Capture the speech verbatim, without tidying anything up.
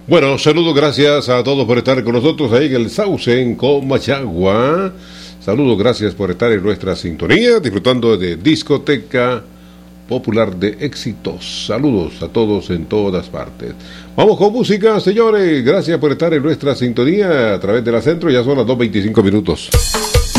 Bueno, saludos, gracias a todos por estar con nosotros ahí en el Sauce, en Comachagua. Saludos, gracias por estar en nuestra sintonía, disfrutando de Discoteca Popular de Éxitos. Saludos a todos en todas partes. Vamos con música, señores. Gracias por estar en nuestra sintonía a través de la Centro. Ya son las dos veinticinco minutos.